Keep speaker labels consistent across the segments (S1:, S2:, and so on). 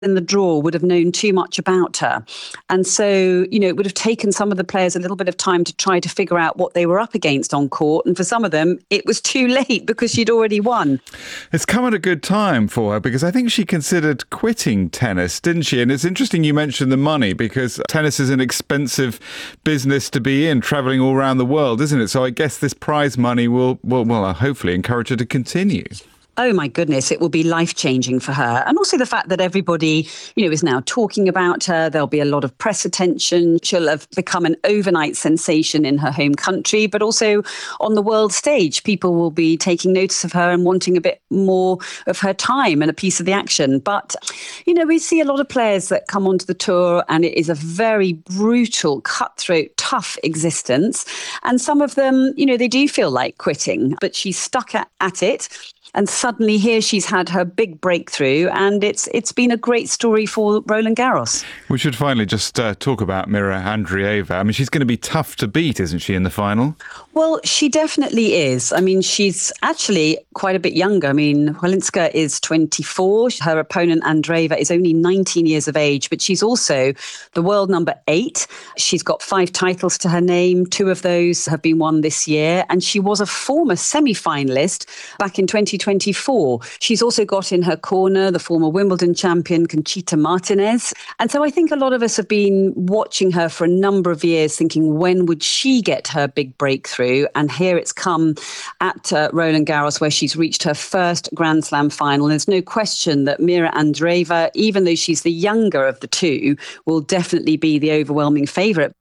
S1: in the draw would have known too much about her. And so, it would have taken some of the players a little bit of time to try to figure out what they were up against on court. And for some of them, it was too late because she'd already won.
S2: It's come at a good time for her because I think she considered quitting tennis, didn't she? And it's interesting you mentioned the money because tennis is an expensive business to be in, travelling all around the world, isn't it? So I guess this prize money will hopefully encourage her to continue.
S1: Oh, my goodness, it will be life-changing for her. And also the fact that everybody, is now talking about her. There'll be a lot of press attention. She'll have become an overnight sensation in her home country, but also on the world stage. People will be taking notice of her and wanting a bit more of her time and a piece of the action. But, we see a lot of players that come onto the tour and it is a very brutal, cutthroat, tough existence. And some of them, they do feel like quitting, but she's stuck at it. And suddenly here she's had her big breakthrough and it's been a great story for Roland Garros.
S2: We should finally just talk about Mira Andreeva. I mean, she's going to be tough to beat, isn't she, in the final?
S1: Well, she definitely is. I mean, she's actually quite a bit younger. I mean, Walinska is 24. Her opponent, Andreeva, is only 19 years of age, but she's also the world number 8. She's got 5 titles to her name. 2 of those have been won this year. And she was a former semi-finalist back in 2024. She's also got in her corner the former Wimbledon champion, Conchita Martinez. And so I think a lot of us have been watching her for a number of years, thinking, when would she get her big breakthrough? And here it's come at Roland Garros, where she's reached her first Grand Slam final. There's no question that Mira Andreeva, even though she's the younger of the two, will definitely be the overwhelming favourite.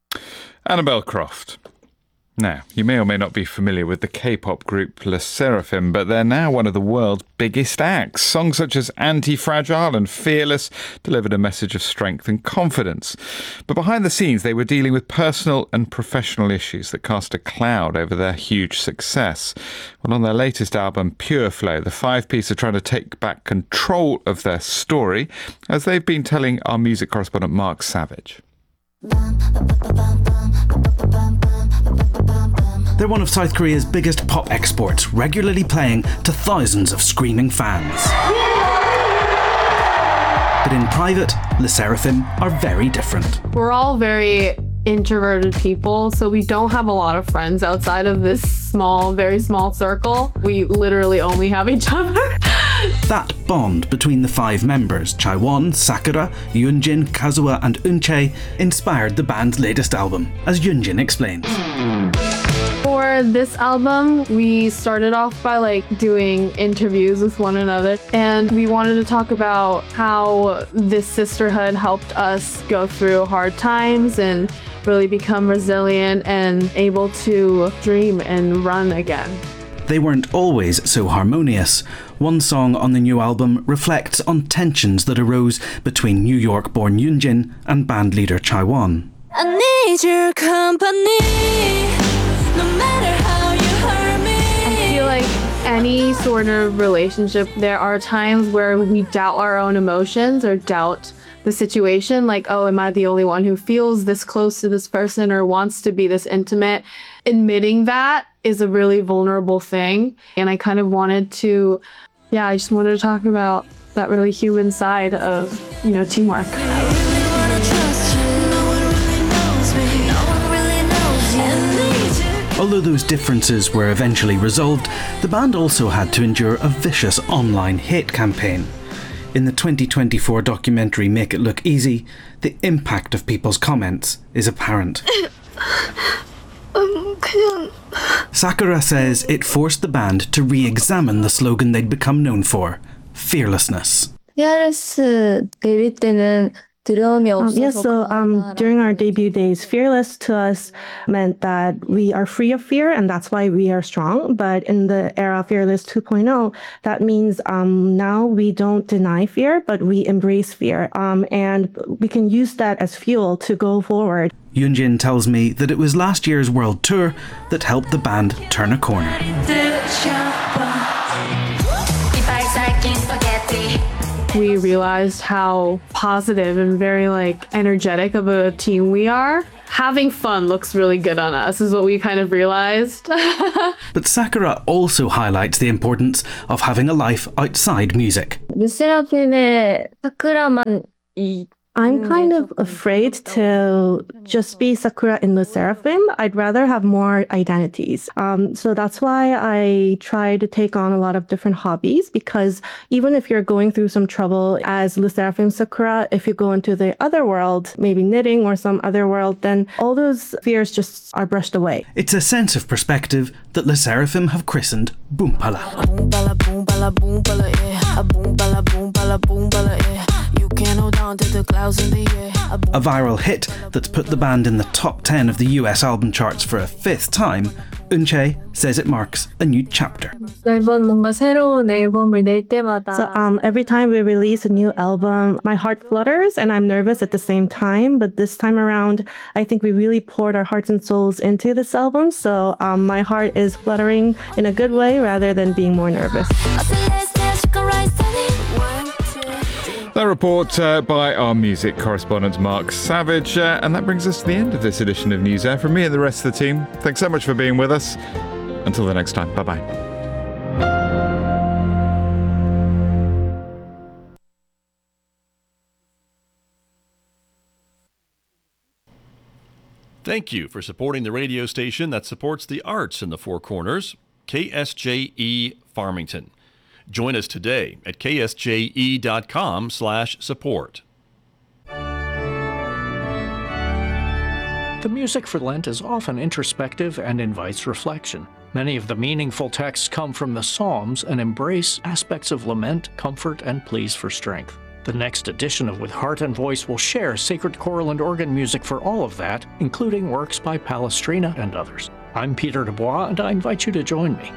S2: Annabel Croft. Now, you may or may not be familiar with the K-pop group LE SSERAFIM, but they're now one of the world's biggest acts. Songs such as Anti-Fragile and Fearless delivered a message of strength and confidence. But behind the scenes, they were dealing with personal and professional issues that cast a cloud over their huge success. Well, on their latest album, Pure Flow, the 5-piece are trying to take back control of their story, as they've been telling our music correspondent Mark Savage.
S3: They're one of South Korea's biggest pop exports, regularly playing to thousands of screaming fans. But in private, LE SSERAFIM are very different.
S4: We're all very introverted people, so we don't have a lot of friends outside of this very small circle. We literally only have each other.
S3: That bond between the 5 members, Chaewon, Sakura, Yoonjin, Kazuha and Eunchae, inspired the band's latest album, as Yoonjin explains.
S4: For this album, we started off by doing interviews with one another, and we wanted to talk about how this sisterhood helped us go through hard times and really become resilient and able to dream and run again.
S3: They weren't always so harmonious. One song on the new album reflects on tensions that arose between New York-born Yoonjin and band leader Chaewon.
S5: I need your company, no matter how you hurt me.
S4: I feel like any sort of relationship, there are times where we doubt our own emotions or doubt the situation, am I the only one who feels this close to this person or wants to be this intimate? Admitting that is a really vulnerable thing. And I kind of wanted to, I just wanted to talk about that really human side of, teamwork.
S3: Although those differences were eventually resolved, the band also had to endure a vicious online hate campaign. In the 2024 documentary Make It Look Easy, the impact of people's comments is apparent. Sakura says it forced the band to re-examine the slogan they'd become known for, fearlessness.
S6: During our debut days, fearless to us meant that we are free of fear, and that's why we are strong. But in the era of Fearless 2.0, that means now we don't deny fear, but we embrace fear. And we can use that as fuel to go forward.
S3: Yoonjin tells me that it was last year's world tour that helped the band turn a corner.
S4: we realized how positive and very energetic of a team we are. Having fun looks really good on us is what we kind of realized.
S3: But Sakura also highlights the importance of having a life outside music.
S7: 르세라핌의 사쿠라만
S6: I'm kind of afraid to just be Sakura in the Seraphim. I'd rather have more identities. So that's why I try to take on a lot of different hobbies, because even if you're going through some trouble as Le Seraphim Sakura, if you go into the other world, maybe knitting or some other world, then all those fears just are brushed away.
S3: It's a sense of perspective that Le Seraphim have christened Boompala.
S5: Boom bala boom bala boom bala yeah. A boom bala boom bala boom bala yeah. You can't hold on to the clouds in the air.
S3: A viral hit that's put the band in the top 10 of the US album charts for a fifth time, Eunchae says it marks a new chapter.
S7: 매번 뭔가 새로운 앨범을 낼 때마다
S6: So every time we release a new album, my heart flutters and I'm nervous at the same time. But this time around, I think we really poured our hearts and souls into this album. So my heart is fluttering in a good way rather than being more nervous.
S2: That report by our music correspondent Mark Savage, and that brings us to the end of this edition of News Air. From me and the rest of the team, thanks so much for being with us. Until the next time, bye-bye.
S8: Thank you for supporting the radio station that supports the arts in the Four Corners, KSJE Farmington. Join us today at ksje.com/support.
S9: The music for Lent is often introspective and invites reflection. Many of the meaningful texts come from the Psalms and embrace aspects of lament, comfort, and pleas for strength. The next edition of With Heart and Voice will share sacred choral and organ music for all of that, including works by Palestrina and others. I'm Peter Dubois, and I invite you to join me.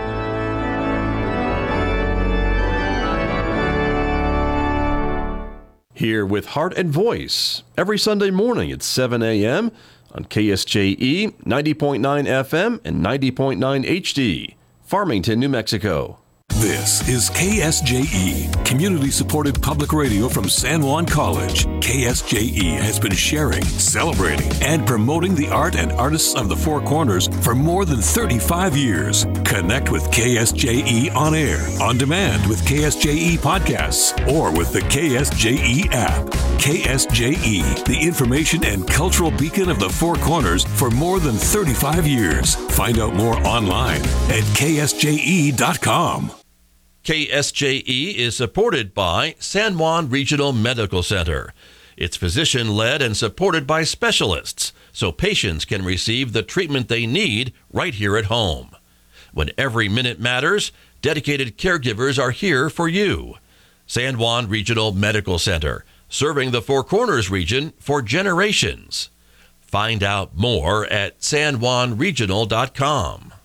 S8: Here with Heart and Voice, every Sunday morning at 7 a.m. on KSJE 90.9 FM and 90.9 HD, Farmington, New Mexico.
S10: This is KSJE, community-supported public radio from San Juan College. KSJE has been sharing, celebrating, and promoting the art and artists of the Four Corners for more than 35 years. Connect with KSJE on air, on demand with KSJE podcasts, or with the KSJE app. KSJE, the information and cultural beacon of the Four Corners for more than 35 years. Find out more online at ksje.com.
S11: KSJE is supported by San Juan Regional Medical Center. It's physician-led and supported by specialists, so patients can receive the treatment they need right here at home. When every minute matters, dedicated caregivers are here for you. San Juan Regional Medical Center, serving the Four Corners region for generations. Find out more at sanjuanregional.com.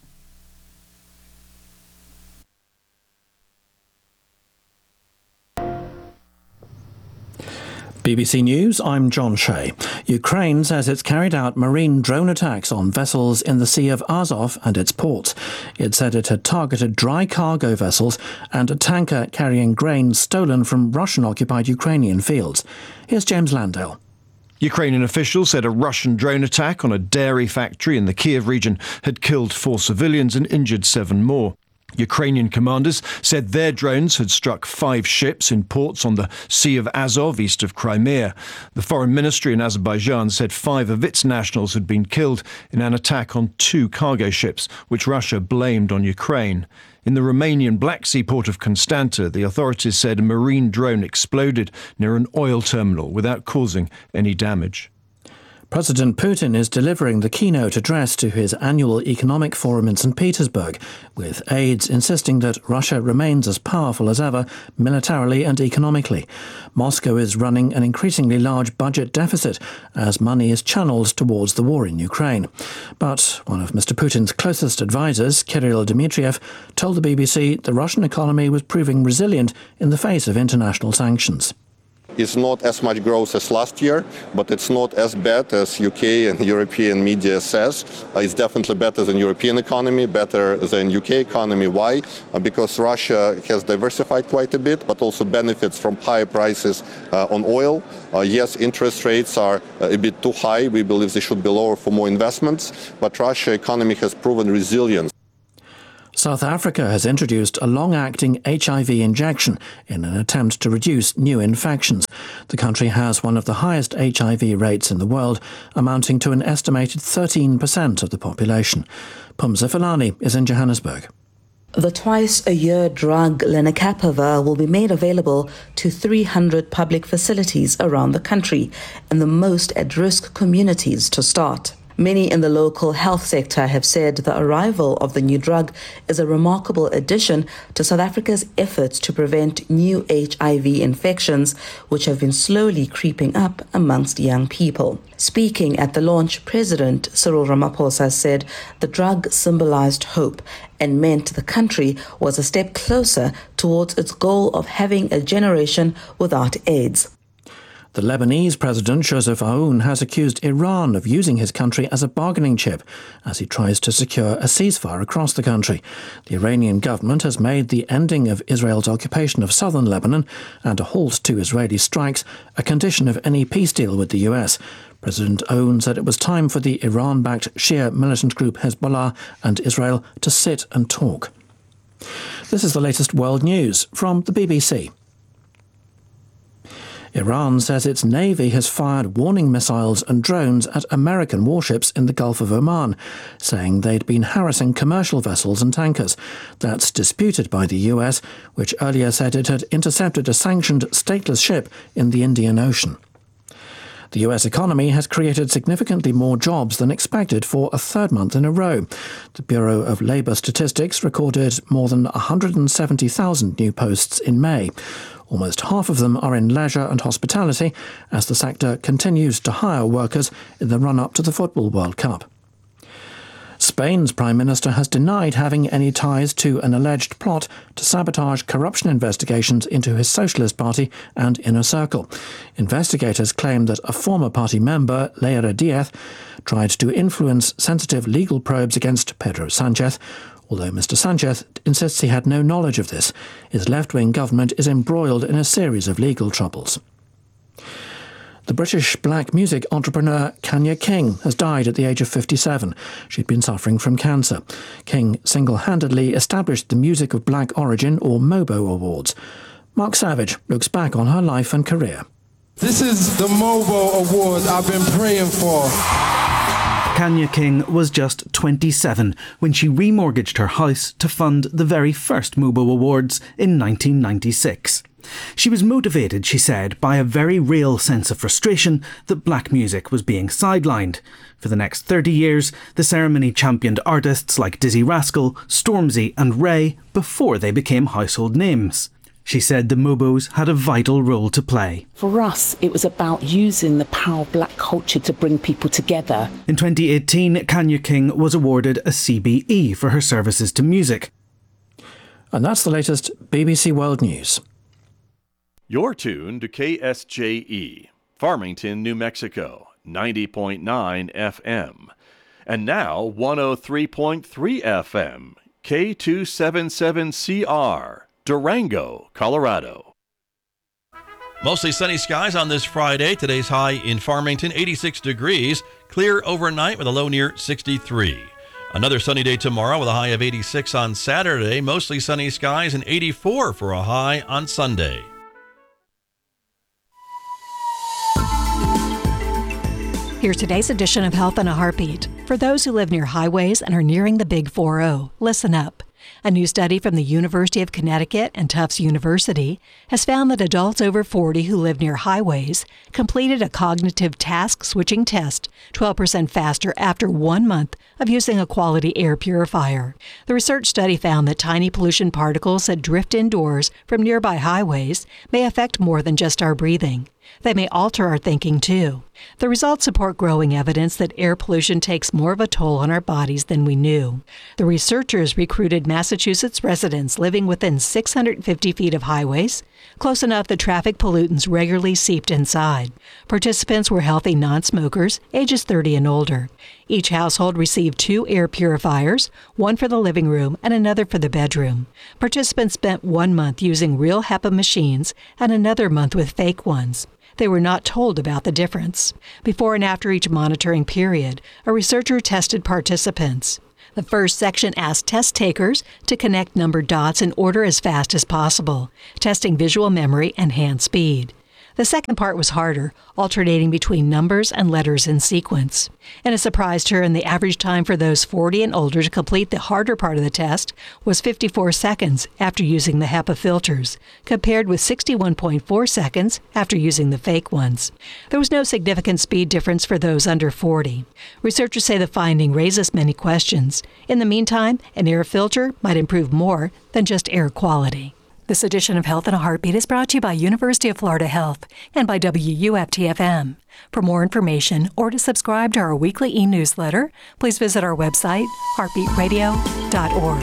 S9: BBC News, I'm John Shea. Ukraine says it's carried out marine drone attacks on vessels in the Sea of Azov and its ports. It said it had targeted dry cargo vessels and a tanker carrying grain stolen from Russian-occupied Ukrainian fields. Here's James Landale.
S12: Ukrainian officials said a Russian drone attack on a dairy factory in the Kiev region had killed 4 civilians and injured 7 more. Ukrainian commanders said their drones had struck 5 ships in ports on the Sea of Azov, east of Crimea. The foreign ministry in Azerbaijan said 5 of its nationals had been killed in an attack on 2 cargo ships, which Russia blamed on Ukraine. In the Romanian Black Sea port of Constanta, the authorities said a marine drone exploded near an oil terminal without causing any damage.
S9: President Putin is delivering the keynote address to his annual economic forum in St. Petersburg, with aides insisting that Russia remains as powerful as ever, militarily and economically. Moscow is running an increasingly large budget deficit as money is channeled towards the war in Ukraine. But one of Mr. Putin's closest advisers, Kirill Dmitriev, told the BBC the Russian economy was proving resilient in the face of international sanctions.
S13: It's not as much growth as last year, but it's not as bad as UK and European media says. It's definitely better than European economy, better than UK economy. Why? Because Russia has diversified quite a bit, but also benefits from higher prices on oil. Yes, interest rates are a bit too high. We believe they should be lower for more investments, but Russia economy has proven resilient.
S9: South Africa has introduced a long-acting HIV injection in an attempt to reduce new infections. The country has one of the highest HIV rates in the world, amounting to an estimated 13% of the population. Pumza Filani is in Johannesburg.
S14: The twice-a-year drug lenacapavir will be made available to 300 public facilities around the country in the most at-risk communities to start. Many in the local health sector have said the arrival of the new drug is a remarkable addition to South Africa's efforts to prevent new HIV infections, which have been slowly creeping up amongst young people. Speaking at the launch, President Cyril Ramaphosa said the drug symbolized hope and meant the country was a step closer towards its goal of having a generation without AIDS.
S9: The Lebanese President Joseph Aoun has accused Iran of using his country as a bargaining chip as he tries to secure a ceasefire across the country. The Iranian government has made the ending of Israel's occupation of southern Lebanon and a halt to Israeli strikes a condition of any peace deal with the US. President Aoun said it was time for the Iran-backed Shia militant group Hezbollah and Israel to sit and talk. This is the latest world news from the BBC. Iran says its navy has fired warning missiles and drones at American warships in the Gulf of Oman, saying they'd been harassing commercial vessels and tankers. That's disputed by the US, which earlier said it had intercepted a sanctioned stateless ship in the Indian Ocean. The US economy has created significantly more jobs than expected for a third month in a row. The Bureau of Labour Statistics recorded more than 170,000 new posts in May. Almost half of them are in leisure and hospitality, as the sector continues to hire workers in the run-up to the Football World Cup. Spain's Prime Minister has denied having any ties to an alleged plot to sabotage corruption investigations into his Socialist Party and Inner Circle. Investigators claim that a former party member, Leire Diaz, tried to influence sensitive legal probes against Pedro Sanchez, although Mr. Sanchez insists he had no knowledge of this. His left-wing government is embroiled in a series of legal troubles. The British black music entrepreneur Kanya King has died at the age of 57. She'd been suffering from cancer. King single-handedly established the Music of Black Origin, or MOBO Awards. Mark Savage looks back on her life and career.
S15: This is the MOBO Award I've been praying for.
S3: Kanya King was just 27 when she remortgaged her house to fund the very first MOBO Awards in 1996. She was motivated, she said, by a very real sense of frustration that black music was being sidelined. For the next 30 years, the ceremony championed artists like Dizzy Rascal, Stormzy and Ray before they became household names. She said the MOBOs had a vital role to play.
S16: For us, it was about using the power of black culture to bring people together.
S3: In 2018, Kanya King was awarded a CBE for her services to music.
S9: And that's the latest BBC World News.
S8: You're tuned to KSJE, Farmington, New Mexico, 90.9 FM. And now 103.3 FM, K277CR. Durango, Colorado.
S11: Mostly sunny skies on this Friday. Today's high in Farmington, 86 degrees. Clear overnight with a low near 63. Another sunny day tomorrow with a high of 86 on Saturday. Mostly sunny skies and 84 for a high on Sunday.
S17: Here's today's edition of Health in a Heartbeat. For those who live near highways and are nearing the Big 4-0, listen up. A new study from the University of Connecticut and Tufts University has found that adults over 40 who live near highways completed a cognitive task switching test 12% faster after 1 month of using a quality air purifier. The research study found that tiny pollution particles that drift indoors from nearby highways may affect more than just our breathing. They may alter our thinking too. The results support growing evidence that air pollution takes more of a toll on our bodies than we knew. The researchers recruited Massachusetts residents living within 650 feet of highways, close enough that traffic pollutants regularly seeped inside. Participants were healthy non-smokers, ages 30 and older. Each household received 2 air purifiers, one for the living room and another for the bedroom. Participants spent 1 month using real HEPA machines and another month with fake ones. They were not told about the difference. Before and after each monitoring period, a researcher tested participants. The first section asked test takers to connect numbered dots in order as fast as possible, testing visual memory and hand speed. The second part was harder, alternating between numbers and letters in sequence. In a surprise turn, the average time for those 40 and older to complete the harder part of the test was 54 seconds after using the HEPA filters, compared with 61.4 seconds after using the fake ones. There was no significant speed difference for those under 40. Researchers say the finding raises many questions. In the meantime, an air filter might improve more than just air quality. This edition of Health in a Heartbeat is brought to you by University of Florida Health and by WUFT-FM. For more information or to subscribe to our weekly e-newsletter, please visit our website, heartbeatradio.org.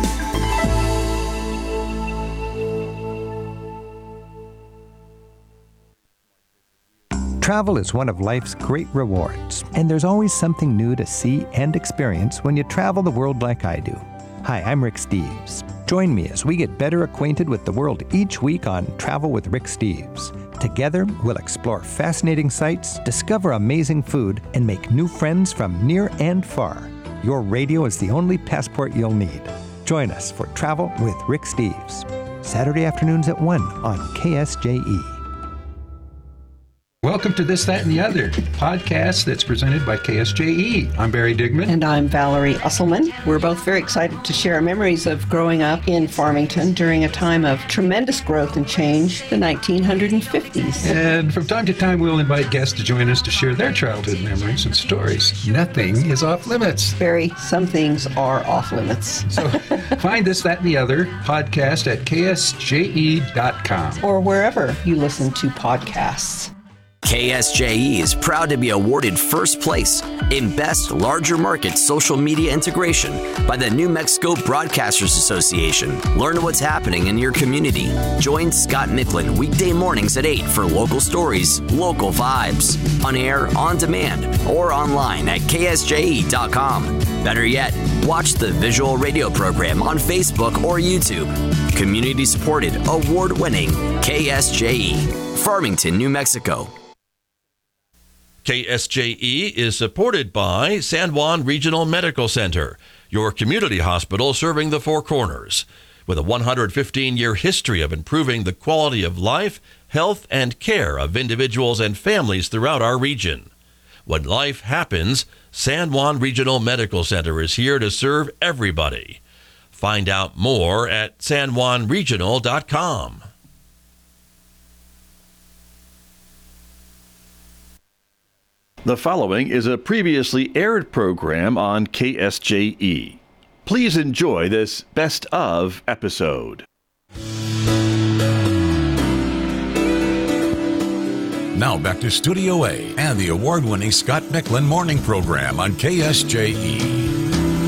S18: Travel is one of life's great rewards, and there's always something new to see and experience when you travel the world like I do. Hi, I'm Rick Steves. Join me as we get better acquainted with the world each week on Travel with Rick Steves. Together, we'll explore fascinating sights, discover amazing food, and make new friends from near and far. Your radio is the only passport you'll need. Join us for Travel with Rick Steves, Saturday afternoons at 1 on KSJE.
S19: Welcome to This, That, and the Other, podcast that's presented by KSJE. I'm Barry Digman.
S20: And I'm Valerie Usselman. We're both very excited to share our memories of growing up in Farmington during a time of tremendous growth and change, the 1950s.
S19: And from time to time, we'll invite guests to join us to share their childhood memories and stories. Nothing is off limits.
S20: Barry, some things are off limits.
S19: So find This, That, and the Other podcast at ksje.com.
S20: Or wherever you listen to podcasts.
S21: KSJE is proud to be awarded first place in Best Larger Market Social Media Integration by the New Mexico Broadcasters Association. Learn what's happening in your community. Join Scott Micklin weekday mornings at 8 for local stories, local vibes, on air, on demand, or online at ksje.com. Better yet, watch the visual radio program on Facebook or YouTube. Community supported, award-winning KSJE, Farmington, New Mexico.
S11: KSJE is supported by San Juan Regional Medical Center, your community hospital serving the Four Corners. With a 115-year history of improving the quality of life, health, and care of individuals and families throughout our region. When life happens, San Juan Regional Medical Center is here to serve everybody. Find out more at sanjuanregional.com.
S8: The following is a previously aired program on KSJE. Please enjoy this best of episode.
S10: Now back to Studio A and the award-winning Scott Micklin Morning Program on KSJE.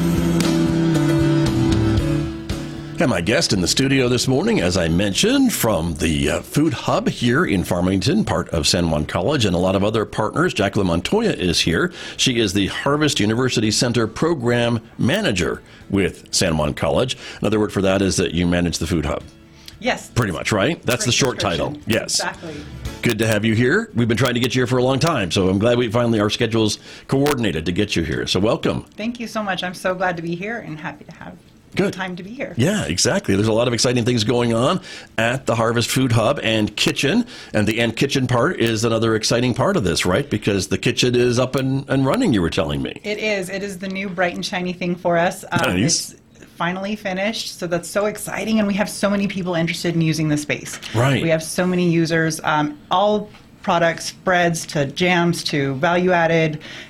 S8: And my guest in the studio this morning, as I mentioned, from the Food Hub here in Farmington, part of San Juan College, and a lot of other partners. Jacqueline Montoya is here. She is the Harvest University Center Program Manager with San Juan College. Another word for that is that you manage the Food Hub.
S22: Yes.
S8: Pretty much, right? That's the short title. Yes.
S22: Exactly.
S8: Good to have you here. We've been trying to get you here for a long time, so I'm glad we finally, our schedules coordinated to get you here. So welcome.
S22: Thank you so much. I'm so glad to be here and happy to have
S8: Good
S22: time to be here.
S8: Yeah, exactly. There's a lot of exciting things going on at the Harvest Food Hub and Kitchen. And the kitchen part is another exciting part of this, right? Because the kitchen is up and running, you were telling me.
S22: It is. It is the new bright and shiny thing for us.
S8: Nice.
S22: It's finally finished, so that's so exciting. And we have so many people interested in using the space.
S8: Right.
S22: We have so many users, all products, spreads to jams to value added,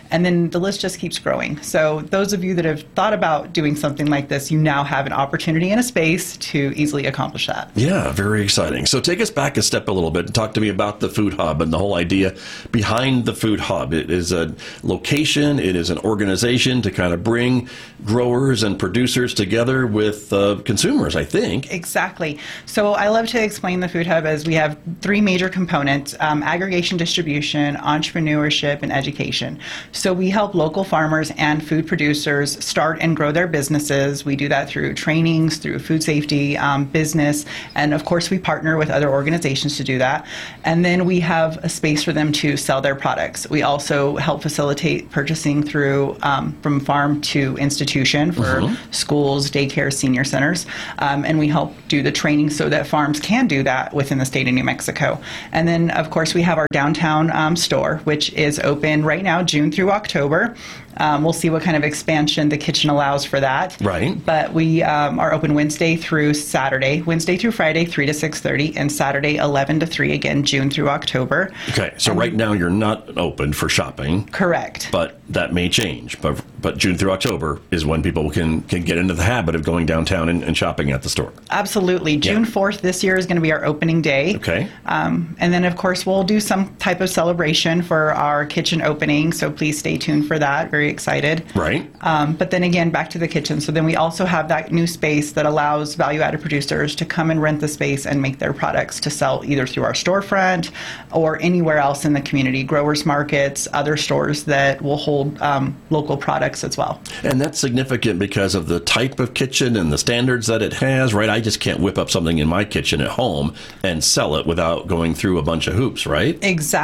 S22: And then the list just keeps growing. So those of you that have thought about doing something like this, you now have an opportunity and a space to easily accomplish that.
S8: Yeah, very exciting. So take us back a step a little bit and talk to me about the Food Hub and the whole idea behind the Food Hub. It is a location, it is an organization to kind of bring growers and producers together with consumers, I think.
S22: Exactly. So I love to explain the Food Hub as we have three major components: aggregation, distribution, entrepreneurship, and education. So we help local farmers and food producers start and grow their businesses. We do that through trainings, through food safety, business, and of course we partner with other organizations to do that. And then we have a space for them to sell their products. We also help facilitate purchasing through from farm to institution for schools, daycare, senior centers, and we help do the training so that farms can do that within the state of New Mexico. And then, of course, we have our downtown store, which is open right now, June through October. We'll see what kind of expansion the kitchen allows for that.
S8: Right.
S22: But we are open Wednesday through Saturday, Wednesday through Friday, 3 to 6:30, and Saturday, 11 to 3, again, June through October.
S8: Okay, so right now you're not open for shopping.
S22: Correct.
S8: But that may change. But June through October is when people can get into the habit of going downtown and shopping at the store.
S22: Absolutely. June 4th this year is going to be our opening day.
S8: Okay.
S22: And then, of course, we'll do some type of celebration for our kitchen opening, so please stay tuned for that. Very excited.
S8: Right.
S22: But then again, back to the kitchen. So then we also have that new space that allows value-added producers to come and rent the space and make their products to sell either through our storefront or anywhere else in the community, growers markets, other stores that will hold local products as well.
S8: And that's significant because of the type of kitchen and the standards that it has, right? I just can't whip up something in my kitchen at home and sell it without going through a bunch of hoops, right?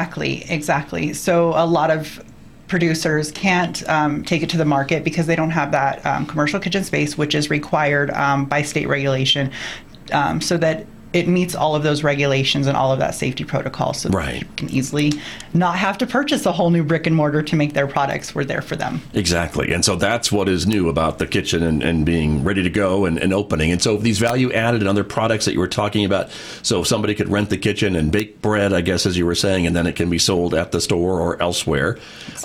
S22: Exactly. So a lot of producers can't take it to the market because they don't have that commercial kitchen space, which is required by state regulation, so that it meets all of those regulations and all of that safety protocol, so that people can easily not have to purchase a whole new brick and mortar to make their products. We're there for them.
S8: Exactly. And so that's what is new about the kitchen and being ready to go and opening. And so these value added and other products that you were talking about, so if somebody could rent the kitchen and bake bread, I guess, as you were saying, and then it can be sold at the store or elsewhere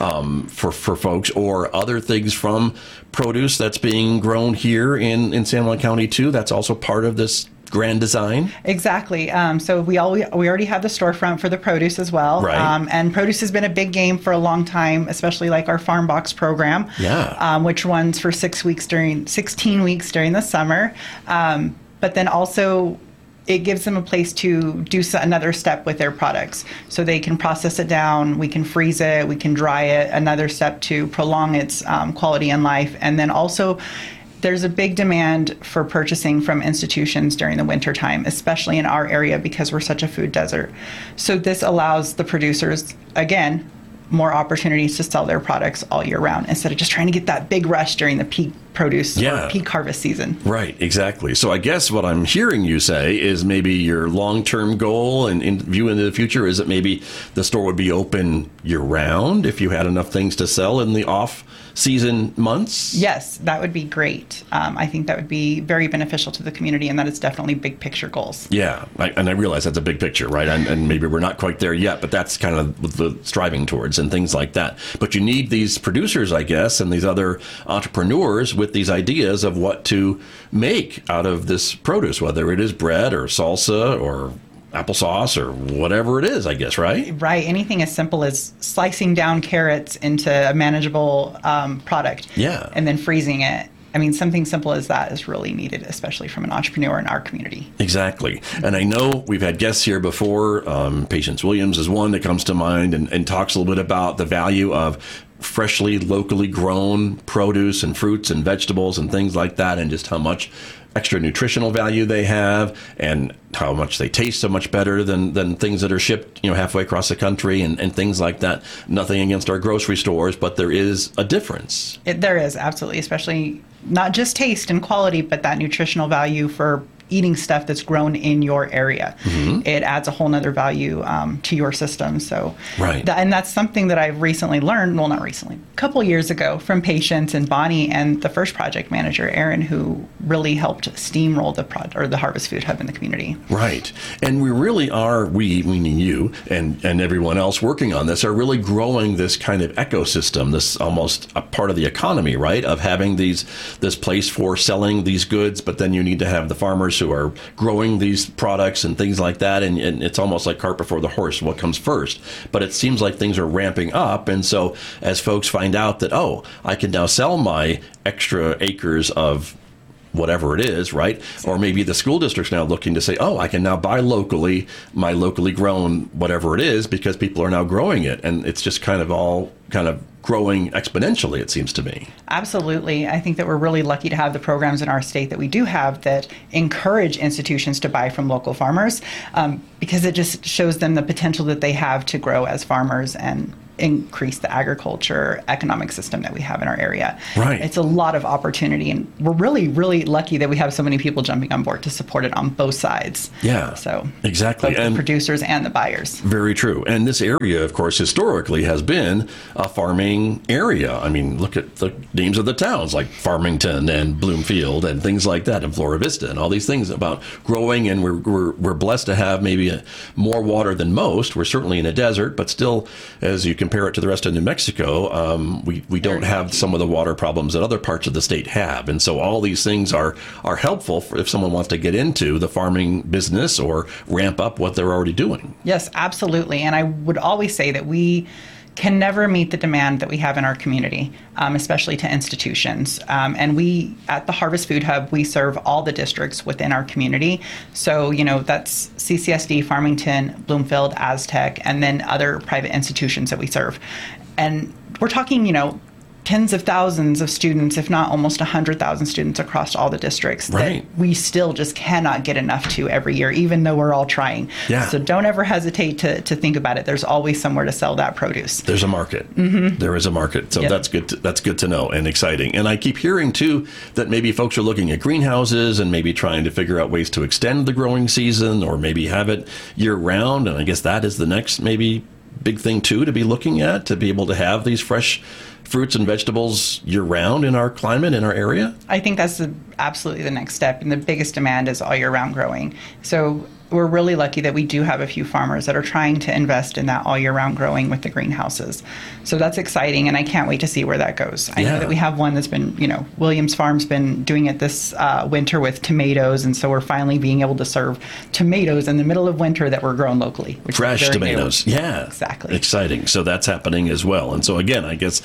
S8: for folks, or other things from produce that's being grown here in San Juan County too. That's also part of this grand design.
S22: Exactly. So we already have the storefront for the produce as well.
S8: Right.
S22: And produce has been a big game for a long time, especially like our Farm Box program, which runs for 16 weeks during the summer. But then also it gives them a place to do another step with their products. So they can process it down, we can freeze it, we can dry it, another step to prolong its quality and life. And then also there's a big demand for purchasing from institutions during the winter time, especially in our area because we're such a food desert. So this allows the producers, again, more opportunities to sell their products all year round instead of just trying to get that big rush during the peak produce or peak harvest season.
S8: Right, exactly. So I guess what I'm hearing you say is maybe your long-term goal and view into the future is that maybe the store would be open year-round if you had enough things to sell in the off-season months?
S22: Yes, that would be great. I think that would be very beneficial to the community, and that is definitely big picture goals.
S8: Yeah, and I realize that's a big picture, right? And maybe we're not quite there yet, but that's kind of what the striving towards and things like that. But you need these producers, I guess, and these other entrepreneurs with these ideas of what to make out of this produce, whether it is bread or salsa or applesauce or whatever it is, I guess, right?
S22: Right. Anything as simple as slicing down carrots into a manageable product and then freezing it. I mean, something simple as that is really needed, especially from an entrepreneur in our community.
S8: Exactly. And I know we've had guests here before. Patience Williams is one that comes to mind and talks a little bit about the value of freshly, locally grown produce and fruits and vegetables and things like that, and just how much extra nutritional value they have and how much they taste so much better than things that are shipped, halfway across the country and things like that. Nothing against our grocery stores, but there is a difference.
S22: There is, absolutely, especially not just taste and quality, but that nutritional value for eating stuff that's grown in your area. Mm-hmm. It adds a whole nother value to your system. So, and that's something that I've recently learned, well, not recently, a couple years ago from Patience and Bonnie and the first project manager, Aaron, who really helped steamroll the Harvest Food Hub in the community.
S8: Right. And we really are, we meaning you and everyone else working on this, are really growing this kind of ecosystem, this almost a part of the economy, right? Of having this place for selling these goods, but then you need to have the farmers who are growing these products and things like that. And it's almost like cart before the horse, what comes first. But it seems like things are ramping up. And so as folks find out that, oh, I can now sell my extra acres of whatever it is, right? Or maybe the school district's now looking to say, oh, I can now buy locally, my locally grown whatever it is, because people are now growing it. And it's just kind of growing exponentially, it seems to me.
S22: Absolutely. I think that we're really lucky to have the programs in our state that we do have that encourage institutions to buy from local farmers, because it just shows them the potential that they have to grow as farmers and increase the agriculture economic system that we have in our area.
S8: Right.
S22: It's a lot of opportunity, and we're really, really lucky that we have so many people jumping on board to support it on both sides.
S8: Yeah.
S22: So
S8: exactly.
S22: Both the producers and the buyers.
S8: Very true. And this area, of course, historically has been a farming area. I mean, look at the names of the towns like Farmington and Bloomfield and things like that, and Flora Vista, and all these things about growing. And we're blessed to have maybe more water than most. We're certainly in a desert, but still, as you compare it to the rest of New Mexico, we don't have some of the water problems that other parts of the state have. And so all these things are helpful for if someone wants to get into the farming business or ramp up what they're already doing.
S22: Yes, absolutely. And I would always say that we can never meet the demand that we have in our community, especially to institutions. And we, at the Harvest Food Hub, we serve all the districts within our community. So, that's CCSD, Farmington, Bloomfield, Aztec, and then other private institutions that we serve. And we're talking, tens of thousands of students, if not almost 100,000 students across all the districts
S8: right.
S22: that we still just cannot get enough to every year, even though we're all trying.
S8: Yeah.
S22: So don't ever hesitate to think about it. There's always somewhere to sell that produce.
S8: There's a market.
S22: Mm-hmm. There
S8: is a market. So
S22: yep.
S8: That's good to know and exciting. And I keep hearing, too, that maybe folks are looking at greenhouses and maybe trying to figure out ways to extend the growing season or maybe have it year round. And I guess that is the next maybe big thing, too, to be looking at, to be able to have these fresh fruits and vegetables year-round in our climate, in our area?
S22: I think that's absolutely the next step, and the biggest demand is all year-round growing. So we're really lucky that we do have a few farmers that are trying to invest in that all year-round growing with the greenhouses. So that's exciting, and I can't wait to see where that goes. I know that we have one that's been, Williams Farm's been doing it this winter with tomatoes, and so we're finally being able to serve tomatoes in the middle of winter that were grown locally. Which
S8: fresh
S22: is very
S8: tomatoes.
S22: new.
S8: Yeah.
S22: Exactly.
S8: Exciting. So that's happening as well. And so again, I guess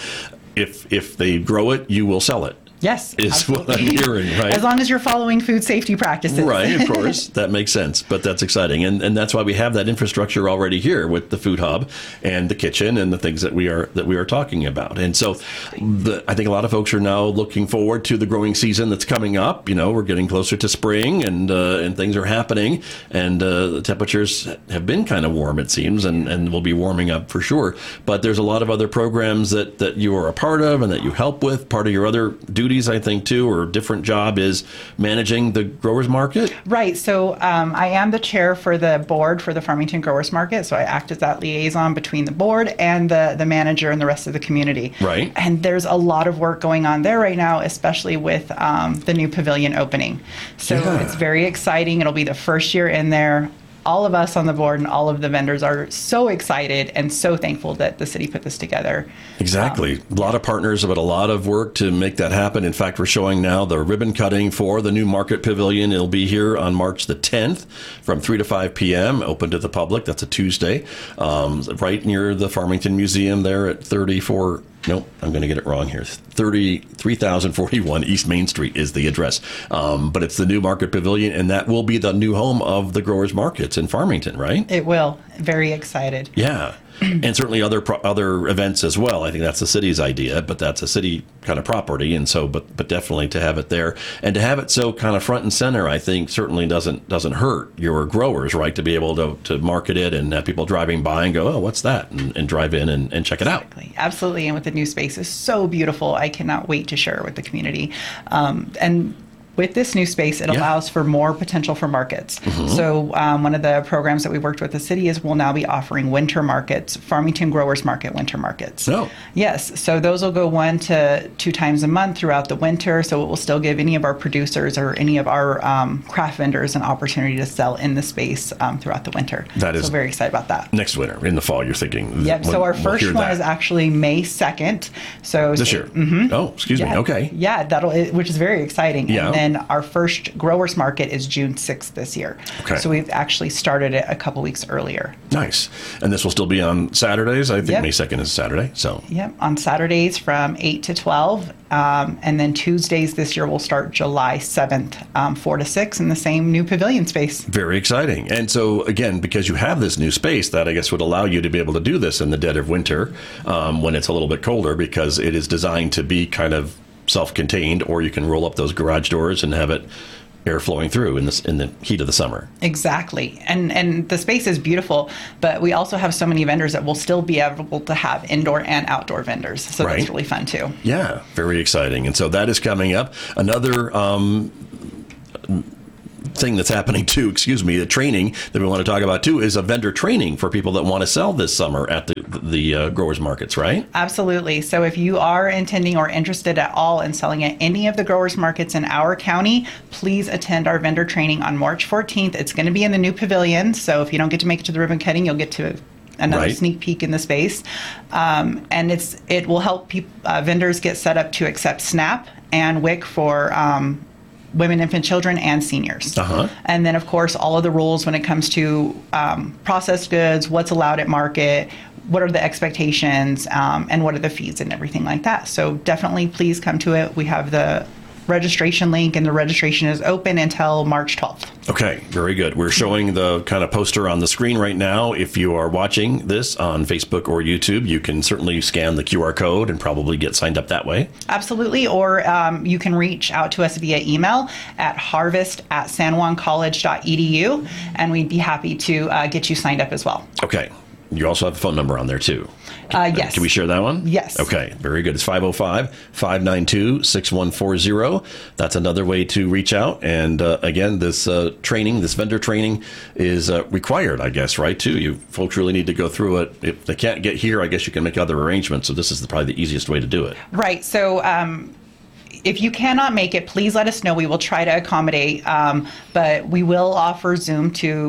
S8: if they grow it, you will sell it.
S22: Yes,
S8: is
S22: absolutely.
S8: what I'm hearing, right?
S22: As long as you're following food safety practices.
S8: Right, of course. That makes sense. But that's exciting. And that's why we have that infrastructure already here with the Food Hub and the kitchen and the things that we are talking about. And so I think a lot of folks are now looking forward to the growing season that's coming up. We're getting closer to spring and things are happening. And the temperatures have been kind of warm, it seems, and will be warming up for sure. But there's a lot of other programs that you are a part of and that you help with. Part of your other duties, I think, too, or different job is managing the growers market.
S22: Right. So I am the chair for the board for the Farmington Growers Market. So I act as that liaison between the board and the manager and the rest of the community.
S8: Right.
S22: And there's a lot of work going on there right now, especially with the new pavilion opening. So it's very exciting. It'll be the first year in there. All of us on the board and all of the vendors are so excited and so thankful that the city put this together.
S8: Exactly. A lot of partners, but a lot of work to make that happen. In fact, we're showing now the ribbon cutting for the new Market Pavilion. It'll be here on March the 10th from 3 to 5 p.m., open to the public. That's a Tuesday, right near the Farmington Museum there at 34... Nope, I'm going to get it wrong here. 3041 East Main Street is the address. But it's the new Market Pavilion, and that will be the new home of the Growers Markets in Farmington, right?
S22: It will. Very excited.
S8: Yeah. And certainly other events as well. I think that's the city's idea, but that's a city kind of property. And so, but definitely to have it there and to have it so kind of front and center, I think certainly doesn't hurt your growers, right? To be able to market it and have people driving by and go, oh, what's that? And drive in and check it out.
S22: Absolutely. And with the new space is so beautiful. I cannot wait to share it with the community. And with this new space, it allows for more potential for markets. So one of the programs that we worked with the city is we'll now be offering winter markets, Farmington Growers Market winter markets.
S8: Oh.
S22: Yes, so those will go 1 to 2 times a month throughout the winter. So it will still give any of our producers or any of our craft vendors an opportunity to sell in the space throughout the winter.
S8: That is
S22: so very excited about that.
S8: Next winter, in the fall, you're thinking.
S22: Yep. So our first one is actually May 2nd. So
S8: this year. Oh, excuse me. Okay.
S22: Yeah, which is very exciting.
S8: Yeah.
S22: And then our first growers market is June 6th this year.
S8: Okay.
S22: So we've actually started it a couple weeks earlier.
S8: Nice. And this will still be on Saturdays. I think May 2nd is Saturday. So.
S22: Yep. On Saturdays from 8 to 12. And then Tuesdays this year will start July 7th, 4 to 6 in the same new pavilion space.
S8: Very exciting. And so, again, because you have this new space, that I guess would allow you to be able to do this in the dead of winter when it's a little bit colder, because it is designed to be kind of self-contained, or you can roll up those garage doors and have it air flowing through in the heat of the summer.
S22: Exactly. And the space is beautiful, but we also have so many vendors that will still be able to have indoor and outdoor vendors. So that's really fun too.
S8: Yeah, very exciting. And so that is coming up. Another thing that's happening too, the training that we want to talk about too, is a vendor training for people that want to sell this summer at the growers markets, right?
S22: Absolutely. So if you are intending or interested at all in selling at any of the growers markets in our county, please attend our vendor training on March 14th. It's going to be in the new pavilion. So if you don't get to make it to the ribbon cutting, you'll get to another sneak peek in the space. And it will help vendors get set up to accept SNAP and WIC for women, infant, children, and seniors. And then, of course, all of the rules when it comes to processed goods, what's allowed at market, what are the expectations, and what are the fees and everything like that. So definitely please come to it. We have the registration link, and the registration is open until March 12th.
S8: Okay, very good. We're showing the kind of poster on the screen right now. If you are watching this on Facebook or YouTube, you can certainly scan the QR code and probably get signed up that way.
S22: Absolutely. Or you can reach out to us via email at harvest@sanjuancollege.edu, and we'd be happy to get you signed up as well.
S8: Okay. You also have a phone number on there, too.
S22: Yes.
S8: Can we share that one?
S22: Yes.
S8: Okay, very good. It's 505-592-6140. That's another way to reach out. And again, this vendor training is required, I guess, right, too? You folks really need to go through it. If they can't get here, I guess you can make other arrangements. So this is probably the easiest way to do it.
S22: Right. So if you cannot make it, please let us know. We will try to accommodate, but we will offer Zoom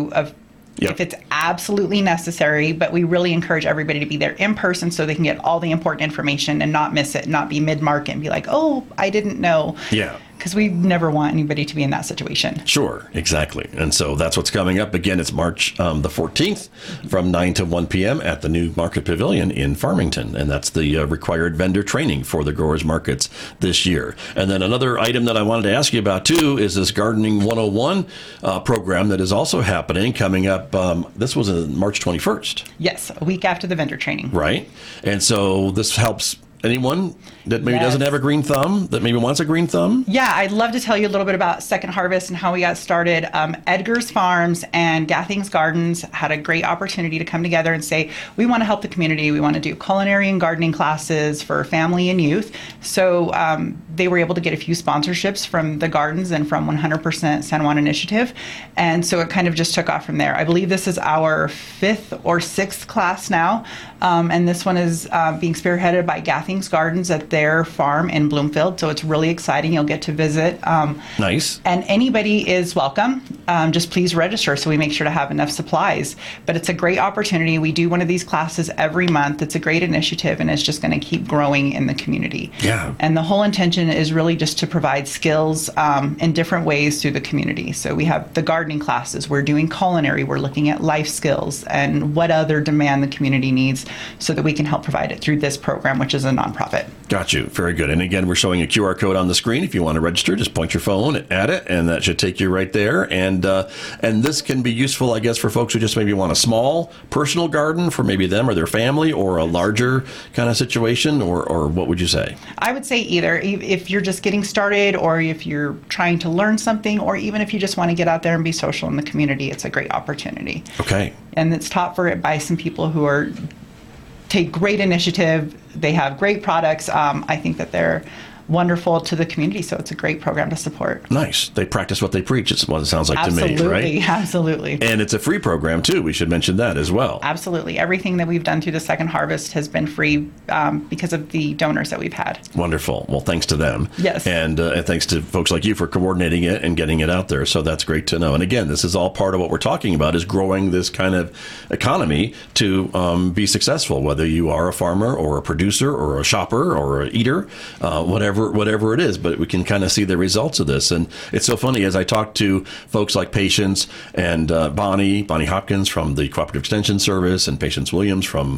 S22: if it's absolutely necessary, but we really encourage everybody to be there in person so they can get all the important information and not miss it, not be mid-market and be like, oh, I didn't know.
S8: Yeah.
S22: Because we never want anybody to be in that situation.
S8: Sure, exactly. And so that's what's coming up. Again, it's March the 14th from 9 to 1 p.m. at the new Market Pavilion in Farmington. And that's the required vendor training for the growers markets this year. And then another item that I wanted to ask you about, too, is this Gardening 101 program that is also happening coming up. This was on March 21st.
S22: Yes, a week after the vendor training.
S8: Right. And so this helps anyone that maybe doesn't have a green thumb, that maybe wants a green thumb?
S22: Yeah, I'd love to tell you a little bit about Second Harvest and how we got started. Edgar's Farms and Gathings Gardens had a great opportunity to come together and say, we want to help the community. We want to do culinary and gardening classes for family and youth. So they were able to get a few sponsorships from the gardens and from 100% San Juan Initiative. And so it kind of just took off from there. I believe this is our 5th or 6th class now. And this one is being spearheaded by Gathings Gardens at their farm in Bloomfield. So it's really exciting. You'll get to visit.
S8: Nice.
S22: And anybody is welcome. Just please register so we make sure to have enough supplies. But it's a great opportunity. We do one of these classes every month. It's a great initiative, and it's just going to keep growing in the community.
S8: Yeah.
S22: And the whole intention is really just to provide skills in different ways through the community. So we have the gardening classes. We're doing culinary. We're looking at life skills and what other demand the community needs so that we can help provide it through this program, which is a nonprofit.
S8: Got you. Very good. And again, we're showing a QR code on the screen. If you want to register, just point your phone at it, and that should take you right there. And this can be useful, I guess, for folks who just maybe want a small personal garden for maybe them or their family, or a larger kind of situation, or what would you say?
S22: I would say either. If you're just getting started, or if you're trying to learn something, or even if you just want to get out there and be social in the community, it's a great opportunity.
S8: Okay.
S22: And it's taught for it by some people who take great initiative. They have great products. I think that they're wonderful to the community. So it's a great program to support.
S8: Nice. They practice what they preach. It's what it sounds like to me, right?
S22: Absolutely.
S8: And it's a free program too. We should mention that as well.
S22: Absolutely. Everything that we've done through the Second Harvest has been free because of the donors that we've had.
S8: Wonderful. Well, thanks to them.
S22: Yes.
S8: And thanks to folks like you for coordinating it and getting it out there. So that's great to know. And again, this is all part of what we're talking about, is growing this kind of economy to be successful, whether you are a farmer or a producer or a shopper or a eater, whatever it is. But we can kind of see the results of this. And it's so funny, as I talk to folks like Patience and Bonnie Hopkins from the Cooperative Extension Service, and Patience Williams from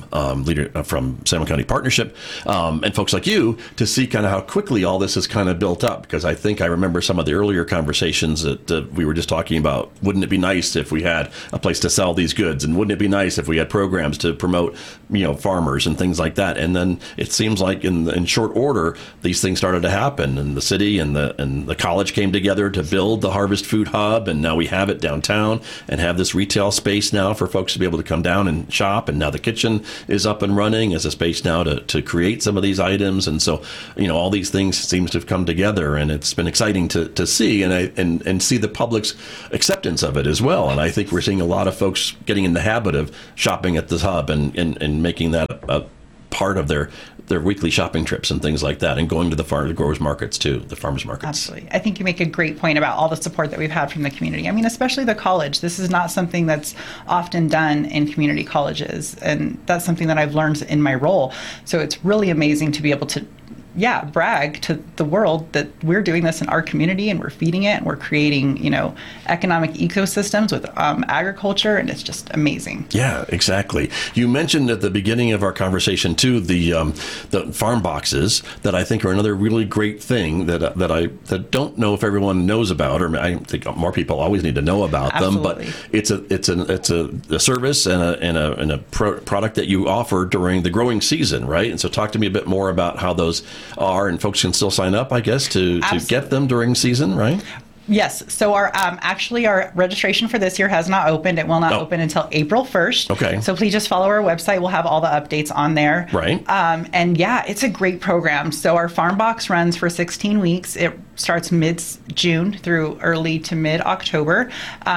S8: San Juan County Partnership, and folks like you, to see kind of how quickly all this is kind of built up. Because I think I remember some of the earlier conversations that we were just talking about. Wouldn't it be nice if we had a place to sell these goods? And wouldn't it be nice if we had programs to promote, farmers and things like that? And then it seems like in short order, these things started to happen, and the city and the college came together to build the Harvest Food Hub, and now we have it downtown and have this retail space now for folks to be able to come down and shop. And now the kitchen is up and running as a space now to create some of these items. And so, all these things seems to have come together, and it's been exciting to see and see the public's acceptance of it as well. And I think we're seeing a lot of folks getting in the habit of shopping at the hub and making that a part of their weekly shopping trips and things like that, and going to the growers markets too, the farmers markets.
S22: Absolutely. I think you make a great point about all the support that we've had from the community. I mean, especially the college. This is not something that's often done in community colleges, and that's something that I've learned in my role. So it's really amazing to be able to brag to the world that we're doing this in our community, and we're feeding it, and we're creating, economic ecosystems with agriculture, and it's just amazing.
S8: Yeah, exactly. You mentioned at the beginning of our conversation too the farm boxes that I think are another really great thing that I don't know if everyone knows about, or I think more people always need to know about
S22: Absolutely.
S8: them. But it's a service and a product that you offer during the growing season, right? And so talk to me a bit more about how those are, and folks can still sign up, I guess, to get them during season, right?
S22: Yes. So our registration for this year has not opened. It will not open until April 1st.
S8: Okay.
S22: So please just follow our website. We'll have all the updates on there.
S8: Right.
S22: And it's a great program. So our farm box runs for 16 weeks. It starts mid-June through early to mid-October.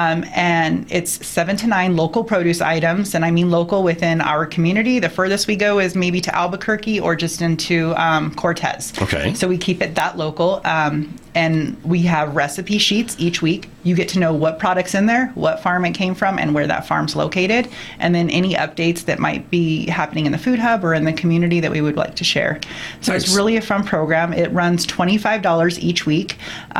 S22: And it's 7 to 9 local produce items. And I mean local within our community. The furthest we go is maybe to Albuquerque or just into Cortez.
S8: Okay.
S22: So we keep it that local. And we have recipe sheets each week. You get to know what product's in there, what farm it came from, and where that farm's located. And then any updates that might be happening in the food hub or in the community that we would like to share. So It's really a fun program. It runs $25 each week.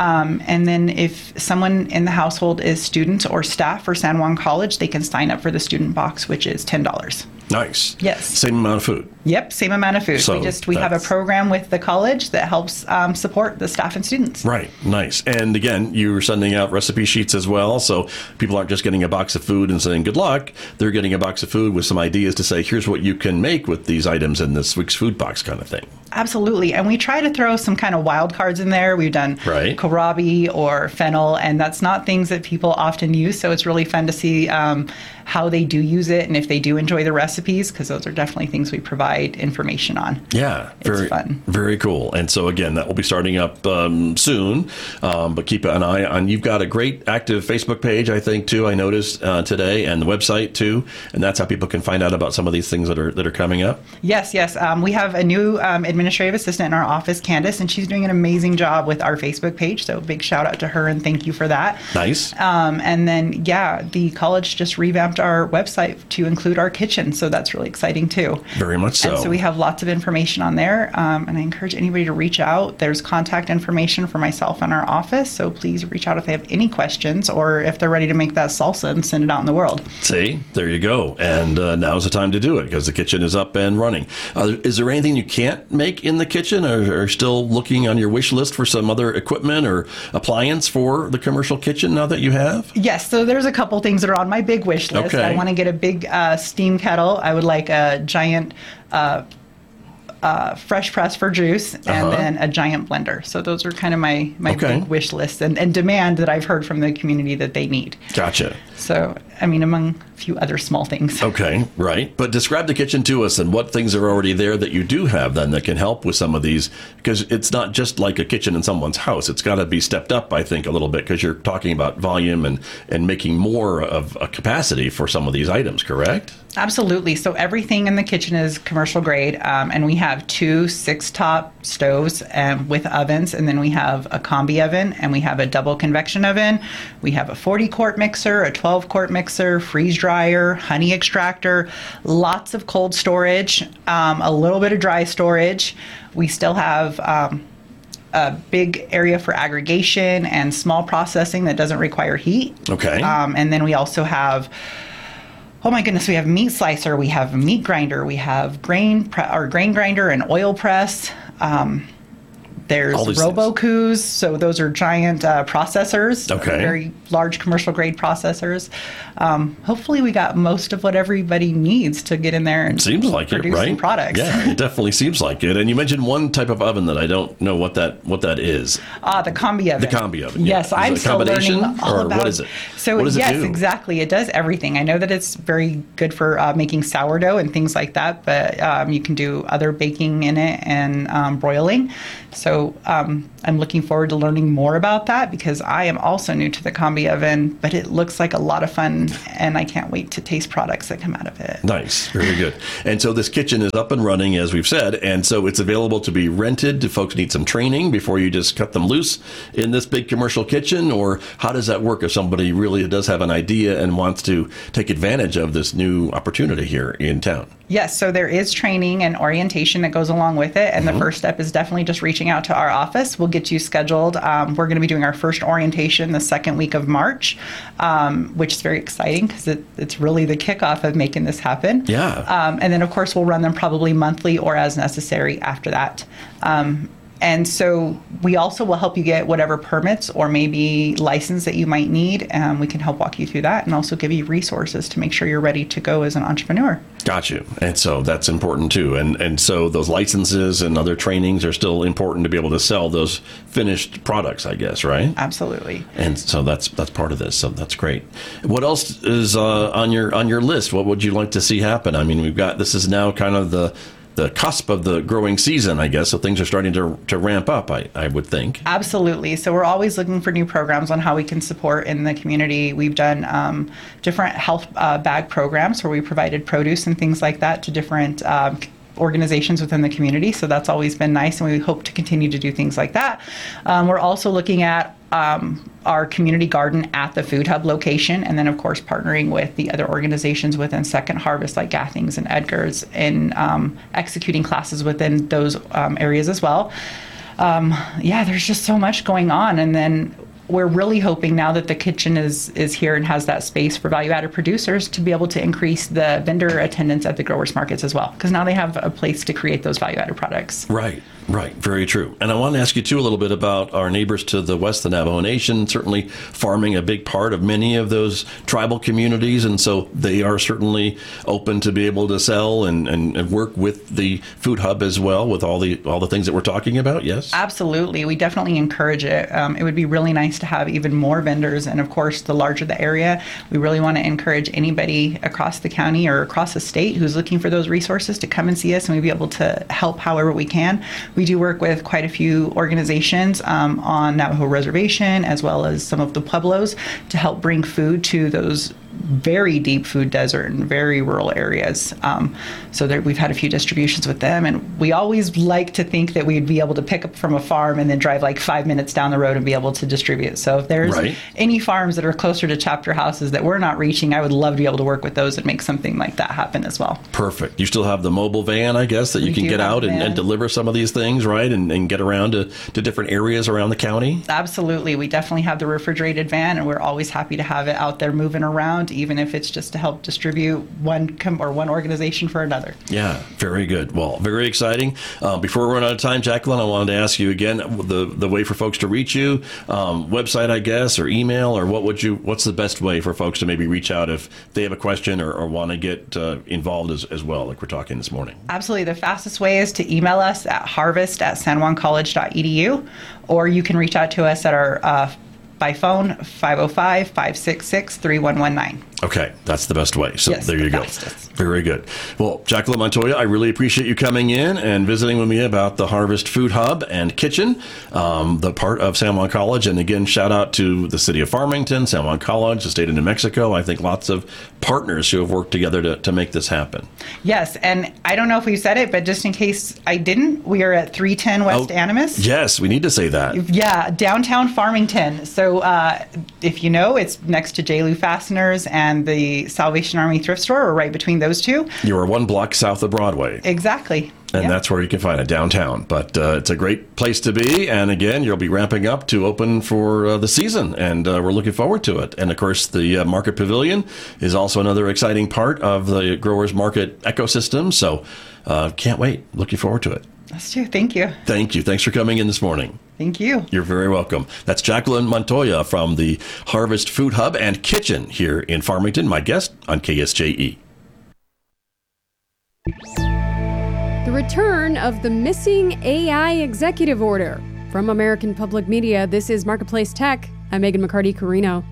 S22: And then if someone in the household is students or staff for San Juan College, they can sign up for the student box, which is $10.
S8: Nice.
S22: Yes.
S8: Same amount of food.
S22: Yep, same amount of food.
S8: So
S22: we have a program with the college that helps support the staff and students.
S8: Right. Nice. And again, you're sending out recipe sheets as well, so people aren't just getting a box of food and saying good luck. They're getting a box of food with some ideas to say, here's what you can make with these items in this week's food box kind of thing.
S22: Absolutely. And we try to throw some kind of wild cards in there. We've done kohlrabi or fennel, and that's not things that people often use. So it's really fun to see how they do use it and if they do enjoy the recipes, because those are definitely things we provide information on.
S8: Yeah.
S22: It's fun.
S8: Very cool. And so again, that will be starting up soon, but keep an eye on. You've got a great active Facebook page, I think, too. I noticed today, and the website too. And that's how people can find out about some of these things that are coming up.
S22: Yes. We have a new administrative assistant in our office, Candace, and she's doing an amazing job with our Facebook page. So big shout out to her and thank you for that.
S8: Nice.
S22: And then, the college just revamped our website to include our kitchen. So that's really exciting too.
S8: Very much so.
S22: And so we have lots of information on there. And I encourage anybody to reach out. There's contact information for myself and our office. So please reach out if they have any questions or if they're ready to make that salsa and send it out in the world.
S8: See, there you go. And now's the time to do it because the kitchen is up and running. Is there anything you can't make in the kitchen, or still looking on your wish list for some other equipment or appliance for the commercial kitchen now that you have?
S22: Yes. So there's a couple things that are on my big wish list.
S8: Okay.
S22: I want to get a big steam kettle. I would like a giant fresh press for juice, and then a giant blender. So those are kind of my big wish list and demand that I've heard from the community that they need.
S8: Gotcha.
S22: So, I mean, among a few other small things.
S8: Okay, right. But describe the kitchen to us and what things are already there that you do have then that can help with some of these, because it's not just like a kitchen in someone's house. It's got to be stepped up, I think, a little bit, because you're talking about volume and making more of a capacity for some of these items, correct?
S22: Absolutely. So everything in the kitchen is commercial grade, and we have 2 6-top stoves with ovens, and then we have a combi oven, and we have a double convection oven. We have a 40-quart mixer, a 12-quart mixer, freeze dryer, honey extractor, lots of cold storage, a little bit of dry storage. We still have a big area for aggregation and small processing that doesn't require heat.
S8: Okay.
S22: And then we also have, oh my goodness, we have meat slicer, we have a meat grinder, we have grain grinder and oil press. There's RoboCoos, so those are giant processors, very large commercial grade processors. Hopefully we got most of what everybody needs to get in there and
S8: seems like
S22: produce
S8: it, right?
S22: some products.
S8: Yeah, it definitely seems like it. And you mentioned one type of oven that I don't know what that is.
S22: The combi oven.
S8: The combi oven.
S22: Yes, I'm still learning all about
S8: what is it?
S22: So
S8: what does
S22: yes,
S8: it do?
S22: exactly. It does everything. I know that it's very good for making sourdough and things like that, but you can do other baking in it and broiling. So I'm looking forward to learning more about that, because I am also new to the combi oven, but it looks like a lot of fun, and I can't wait to taste products that come out of it.
S8: Nice. Very good. And so this kitchen is up and running, as we've said, and so it's available to be rented. Do folks need some training before you just cut them loose in this big commercial kitchen, or how does that work if somebody really does have an idea and wants to take advantage of this new opportunity here in town?
S22: Yes, so there is training and orientation that goes along with it, and the first step is definitely just reaching out to our office. We'll get you scheduled. We're going to be doing our first orientation the second week of March, which is very exciting because it's really the kickoff of making this happen.
S8: Yeah.
S22: And then, of course, we'll run them probably monthly or as necessary after that. And so we also will help you get whatever permits or maybe license that you might need. We can help walk you through that and also give you resources to make sure you're ready to go as an entrepreneur.
S8: Got you. And so that's important too. And so those licenses and other trainings are still important to be able to sell those finished products, I guess, right?
S22: Absolutely.
S8: And so that's part of this. So that's great. What else is on your list? What would you like to see happen? I mean, this is now kind of the cusp of the growing season, I guess, so things are starting to ramp up, I would think.
S22: Absolutely. So we're always looking for new programs on how we can support in the community. We've done different health bag programs where we provided produce and things like that to different organizations within the community. So that's always been nice, and we hope to continue to do things like that. We're also looking at our community garden at the Food Hub location, and then of course partnering with the other organizations within Second Harvest like Gathings and Edgar's in executing classes within those areas as well. There's just so much going on, and then we're really hoping now that the kitchen is here and has that space for value-added producers to be able to increase the vendor attendance at the growers markets as well, because now they have a place to create those value-added products.
S8: Right. Very true. And I want to ask you, too, a little bit about our neighbors to the west, the Navajo Nation. Certainly farming a big part of many of those tribal communities, and so they are certainly open to be able to sell and work with the Food Hub as well, with all the things that we're talking about, yes?
S22: Absolutely. We definitely encourage it. It would be really nice to have even more vendors, and of course, the larger the area, we really want to encourage anybody across the county or across the state who's looking for those resources to come and see us, and we'd be able to help however we can. We do work with quite a few organizations on Navajo Reservation, as well as some of the pueblos, to help bring food to those very deep food desert and very rural areas. So we've had a few distributions with them, and we always like to think that we'd be able to pick up from a farm and then drive like 5 minutes down the road and be able to distribute. So if there's any farms that are closer to chapter houses that we're not reaching, I would love to be able to work with those and make something like that happen as well.
S8: Perfect. You still have the mobile van, I guess, that you can get out and deliver some of these things, right? And get around to different areas around the county?
S22: Absolutely. We definitely have the refrigerated van, and we're always happy to have it out there moving around, even if it's just to help distribute one organization for another.
S8: Yeah, very good. Well, very exciting. Before we run out of time, Jacqueline, I wanted to ask you again the way for folks to reach you, website, I guess, or email, or what's the best way for folks to maybe reach out if they have a question or want to get involved as well, like we're talking this morning?
S22: Absolutely. The fastest way is to email us at harvest@sanjuancollege.edu, or you can reach out to us at our by phone, 505-566-3119.
S8: Okay, that's the best way. So
S22: yes,
S8: there you go. Very good. Well, Jacqueline Montoya, I really appreciate you coming in and visiting with me about the Harvest Food Hub and Kitchen, the part of San Juan College. And again, shout out to the city of Farmington, San Juan College, the state of New Mexico. I think lots of partners who have worked together to make this happen.
S22: Yes, and I don't know if we said it, but just in case I didn't, we are at 310 West Animas.
S8: Yes, we need to say that.
S22: Yeah, downtown Farmington. So if you know, it's next to J. Lou Fasteners and the Salvation Army thrift store, or right between those two.
S8: You are 1 block south of Broadway.
S22: Exactly.
S8: And that's where you can find it, downtown. But it's a great place to be. And again, you'll be ramping up to open for the season. And we're looking forward to it. And of course, the Market Pavilion is also another exciting part of the Growers Market ecosystem. So can't wait. Looking forward to it.
S22: Us too. Thank you.
S8: Thank you. Thanks for coming in this morning.
S22: Thank you.
S8: You're very welcome. That's Jacqueline Montoya from the Harvest Food Hub and Kitchen here in Farmington, my guest on KSJE.
S1: The return of the missing AI executive order. From American Public Media, this is Marketplace Tech. I'm Megan McCarty-Carino.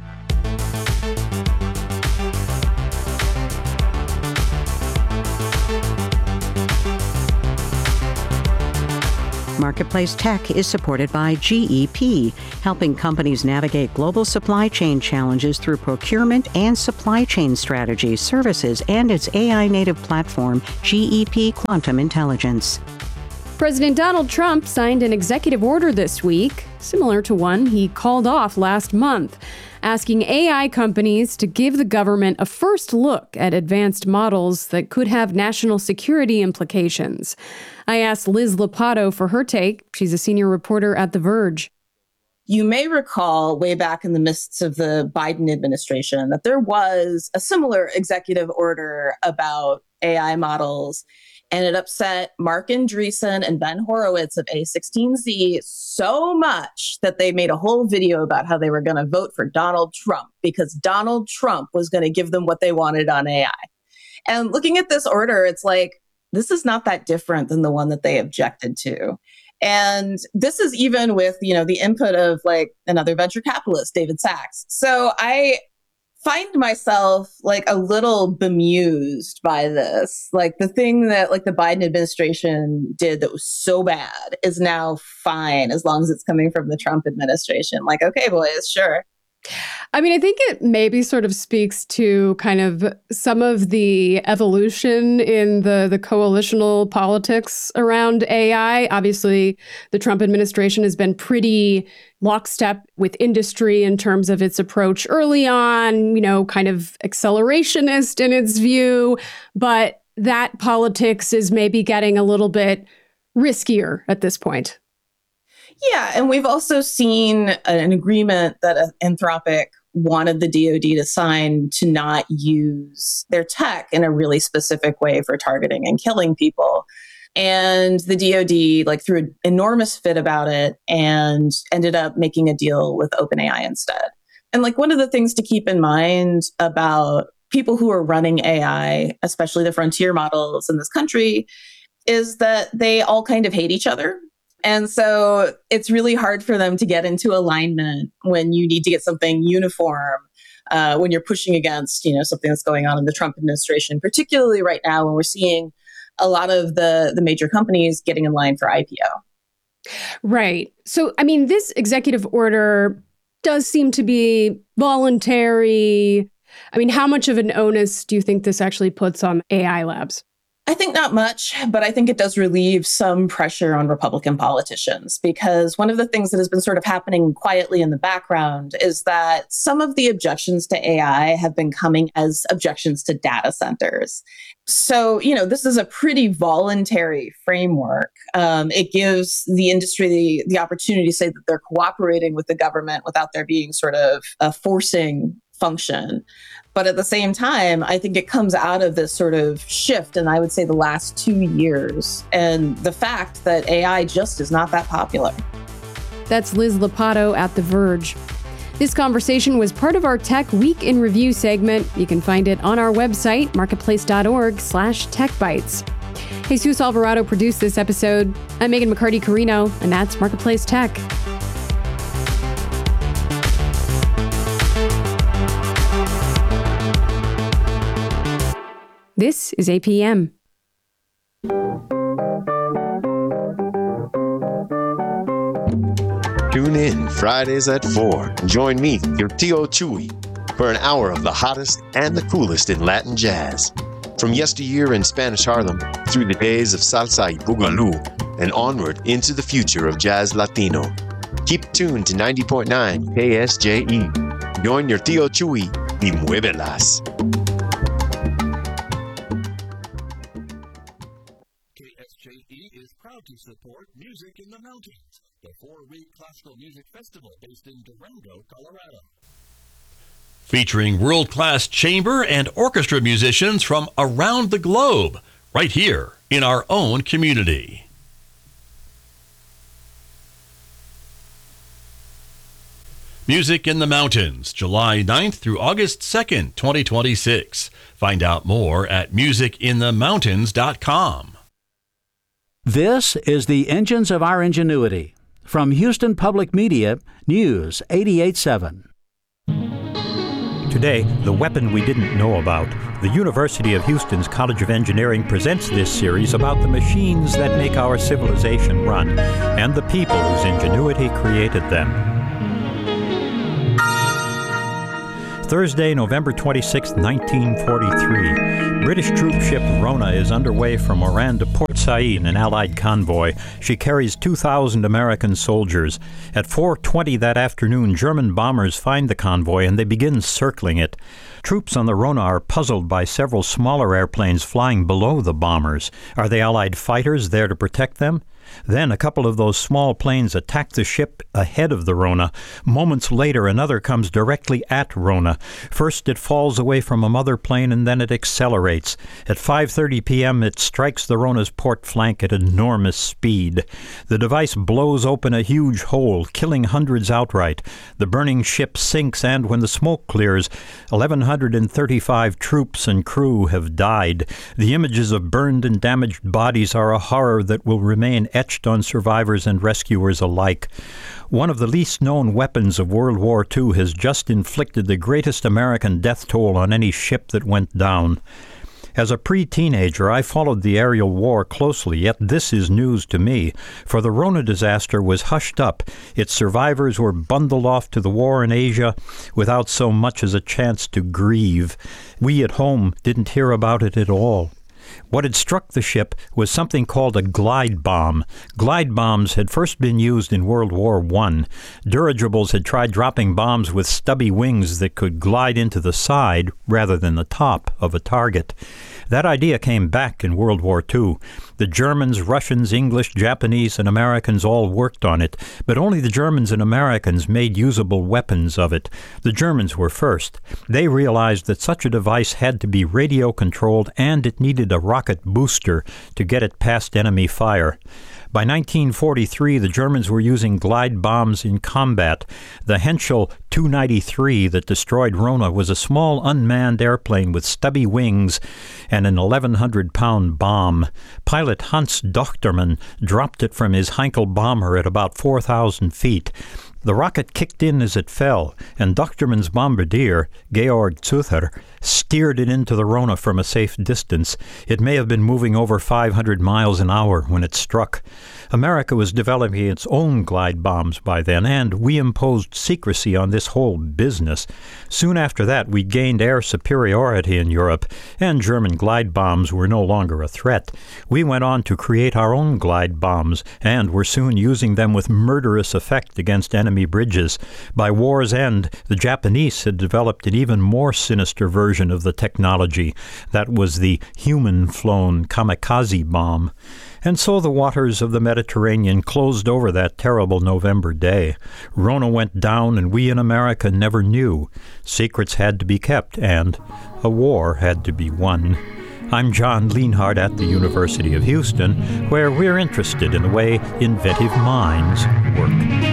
S4: Marketplace Tech is supported by GEP, helping companies navigate global supply chain challenges through procurement and supply chain strategy, services, and its AI-native platform, GEP Quantum Intelligence.
S1: President Donald Trump signed an executive order this week, similar to one he called off last month, asking AI companies to give the government a first look at advanced models that could have national security implications. I asked Liz Lopatto for her take. She's a senior reporter at The Verge.
S23: You may recall way back in the midst of the Biden administration that there was a similar executive order about AI models, and it upset Mark Andreessen and Ben Horowitz of A16Z so much that they made a whole video about how they were going to vote for Donald Trump because Donald Trump was going to give them what they wanted on AI. And looking at this order, it's like, this is not that different than the one that they objected to. And this is even with, the input of like another venture capitalist, David Sachs. So I find myself like a little bemused by this. Like the thing that like the Biden administration did that was so bad is now fine as long as it's coming from the Trump administration. Like, okay, boys, sure.
S1: I mean, I think it maybe sort of speaks to kind of some of the evolution in the coalitional politics around AI. Obviously, the Trump administration has been pretty lockstep with industry in terms of its approach early on, kind of accelerationist in its view. But that politics is maybe getting a little bit riskier at this point.
S23: Yeah, and we've also seen an agreement that Anthropic wanted the DoD to sign to not use their tech in a really specific way for targeting and killing people. And the DoD threw an enormous fit about it and ended up making a deal with OpenAI instead. And one of the things to keep in mind about people who are running AI, especially the frontier models in this country, is that they all kind of hate each other. And so it's really hard for them to get into alignment when you need to get something uniform, when you're pushing against, something that's going on in the Trump administration, particularly right now when we're seeing a lot of the major companies getting in line for IPO.
S1: Right. So, I mean, this executive order does seem to be voluntary. I mean, how much of an onus do you think this actually puts on AI labs?
S23: I think not much, but I think it does relieve some pressure on Republican politicians, because one of the things that has been sort of happening quietly in the background is that some of the objections to AI have been coming as objections to data centers. So, this is a pretty voluntary framework. It gives the industry the opportunity to say that they're cooperating with the government without there being sort of a forcing function. But at the same time, I think it comes out of this sort of shift in, I would say, the last 2 years, and the fact that AI just is not that popular.
S1: That's Liz Lopatto at The Verge. This conversation was part of our Tech Week in Review segment. You can find it on our website, marketplace.org/techbytes. Jesus Alvarado produced this episode. I'm Megan McCarty-Carino, and that's Marketplace Tech. This is APM.
S5: Tune in Fridays at 4. Join me, your Tio Chuy, for an hour of the hottest and the coolest in Latin jazz. From yesteryear in Spanish Harlem through the days of salsa y boogaloo and onward into the future of jazz Latino. Keep tuned to 90.9 KSJE. Join your Tio Chuy y muévelas.
S10: KSJE is proud to support Music in the Mountains, the 4-week classical music festival based in Durango, Colorado.
S11: Featuring world-class chamber and orchestra musicians from around the globe, right here in our own community. Music in the Mountains, July 9th through August 2nd, 2026. Find out more at musicinthemountains.com.
S6: This is the Engines of Our Ingenuity. From Houston Public Media, News 88.7.
S7: Today, the weapon we didn't know about. The University of Houston's College of Engineering presents this series about the machines that make our civilization run and the people whose ingenuity created them. Thursday, November 26, 1943. British troop ship Rona is underway from Oran to Port Said in an Allied convoy. She carries 2,000 American soldiers. At 4:20 that afternoon, German bombers find the convoy and they begin circling it. Troops on the Rona are puzzled by several smaller airplanes flying below the bombers. Are they Allied fighters there to protect them? Then a couple of those small planes attack the ship ahead of the Rona. Moments later, another comes directly at Rona. First, it falls away from a mother plane, and then it accelerates. At 5:30 p.m., it strikes the Rona's port flank at enormous speed. The device blows open a huge hole, killing hundreds outright. The burning ship sinks, and when the smoke clears, 1,135 troops and crew have died. The images of burned and damaged bodies are a horror that will remain etched on survivors and rescuers alike. One of the least known weapons of World War II has just inflicted the greatest American death toll on any ship that went down. As a pre-teenager, I followed the aerial war closely, yet this is news to me, for the Rona disaster was hushed up. Its survivors were bundled off to the war in Asia without so much as a chance to grieve. We at home didn't hear about it at all. What had struck the ship was something called a glide bomb. Glide bombs had first been used in World War I. Dirigibles had tried dropping bombs with stubby wings that could glide into the side rather than the top of a target. That idea came back in World War II. The Germans, Russians, English, Japanese, and Americans all worked on it, but only the Germans and Americans made usable weapons of it. The Germans were first. They realized that such a device had to be radio-controlled and it needed a rocket booster to get it past enemy fire. By 1943, the Germans were using glide bombs in combat. The Henschel 293 that destroyed Rona was a small unmanned airplane with stubby wings and an 1,100-pound bomb. Pilot Hans Dochtermann dropped it from his Heinkel bomber at about 4,000 feet. The rocket kicked in as it fell, and Dochtermann's bombardier, Georg Zuther, steered it into the Rona from a safe distance. It may have been moving over 500 miles an hour when it struck. America was developing its own glide bombs by then, and we imposed secrecy on this whole business. Soon after that, we gained air superiority in Europe, and German glide bombs were no longer a threat. We went on to create our own glide bombs, and were soon using them with murderous effect against enemy bridges. By war's end, the Japanese had developed an even more sinister version of the technology. That was the human-flown kamikaze bomb. And so the waters of the Mediterranean closed over that terrible November day. Rona went down, and we in America never knew. Secrets had to be kept, and a war had to be won. I'm John Lienhardt at the University of Houston, where we're interested in the way inventive minds work.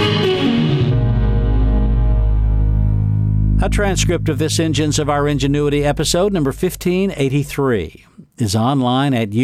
S6: A transcript of this Engines of Our Ingenuity episode number 1583 is online at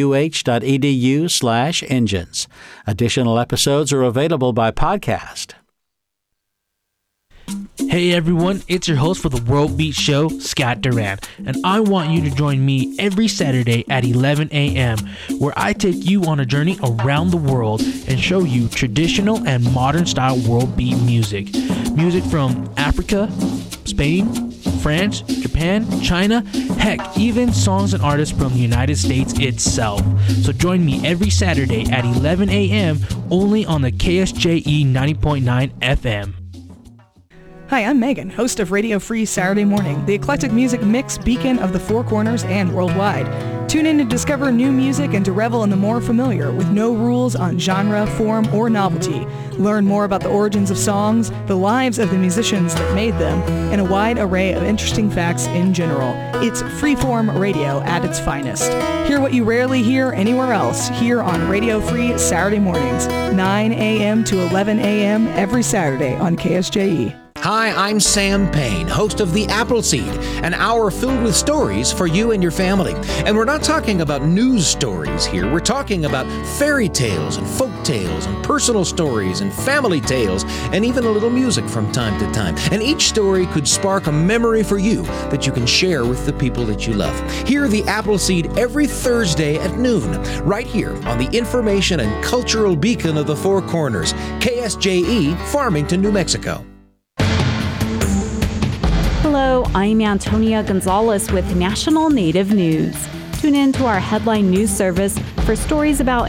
S6: uh.edu/engines. Additional episodes are available by podcast.
S2: Hey everyone, it's your host for the World Beat Show, Scott Duran, and I want you to join me every Saturday at 11 a.m., where I take you on a journey around the world and show you traditional and modern style world beat music. Music from Africa, Spain, France, Japan, China, heck, even songs and artists from the United States itself. So join me every Saturday at 11 a.m. only on the KSJE 90.9 FM.
S12: Hi, I'm Megan, host of Radio Free Saturday Morning, the eclectic music mix beacon of the Four Corners and worldwide. Tune in to discover new music and to revel in the more familiar with no rules on genre, form, or novelty. Learn more about the origins of songs, the lives of the musicians that made them, and a wide array of interesting facts in general. It's freeform radio at its finest. Hear what you rarely hear anywhere else here on Radio Free Saturday mornings, 9 a.m. to 11 a.m. every Saturday on KSJE.
S13: Hi, I'm Sam Payne, host of The Appleseed, an hour filled with stories for you and your family. And we're not talking about news stories here. We're talking about fairy tales and folk tales and personal stories and family tales and even a little music from time to time. And each story could spark a memory for you that you can share with the people that you love. Hear The Appleseed every Thursday at noon, right here on the information and cultural beacon of the Four Corners, KSJE, Farmington, New Mexico.
S24: Hello, I'm Antonia Gonzalez with National Native News. Tune in to our headline news service for stories about